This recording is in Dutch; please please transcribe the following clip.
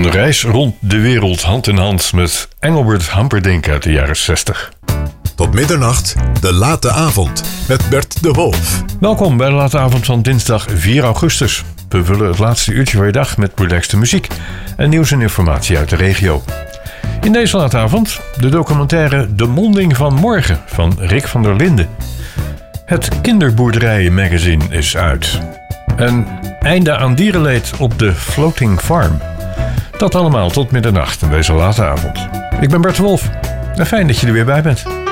Een reis rond de wereld hand in hand met Engelbert Hamperdinck uit de jaren 60. Tot middernacht, de late avond met Bert de Wolf. Welkom bij de late avond van dinsdag 4 augustus. We vullen het laatste uurtje van je dag met relaxte muziek en nieuws en informatie uit de regio. In deze late avond de documentaire De Monding van Morgen van Rick van der Linden. Het Kinderboerderijen magazine is uit. Een einde aan dierenleed op de Floating Farm. Dat allemaal tot middernacht in deze late avond. Ik ben Bert de Wolf en fijn dat je er weer bij bent.